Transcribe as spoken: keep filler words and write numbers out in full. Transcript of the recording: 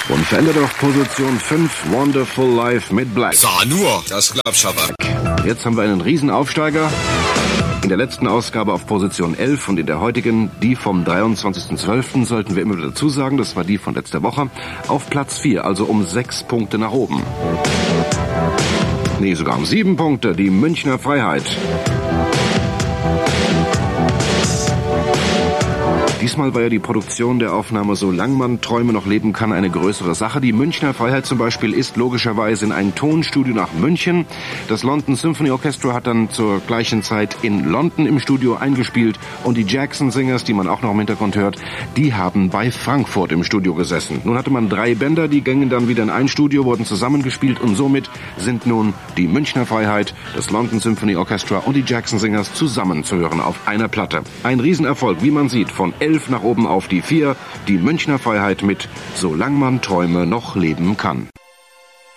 Und verändert auf Position fünf Wonderful Life mit Black. Sag nur, das klappt aber. Jetzt haben wir einen Riesenaufsteiger. In der letzten Ausgabe auf Position elf und in der heutigen, die vom dreiundzwanzigsten zwölften sollten wir immer wieder dazu sagen, das war die von letzter Woche, auf Platz vier, also um sechs Punkte nach oben. Nee, sogar um sieben Punkte, die Münchner Freiheit. Diesmal war ja die Produktion der Aufnahme Solange man Träume noch leben kann eine größere Sache. Die Münchner Freiheit zum Beispiel ist logischerweise in ein Tonstudio nach München. Das London Symphony Orchestra hat dann zur gleichen Zeit in London im Studio eingespielt und die Jackson Singers, die man auch noch im Hintergrund hört, die haben bei Frankfurt im Studio gesessen. Nun hatte man drei Bänder, die gingen dann wieder in ein Studio, wurden zusammengespielt und somit sind nun die Münchner Freiheit, das London Symphony Orchestra und die Jackson Singers zusammen zu hören auf einer Platte. Ein Riesenerfolg, wie man sieht, von elf nach oben auf die vier, die Münchner Freiheit mit Solange man Träume noch leben kann.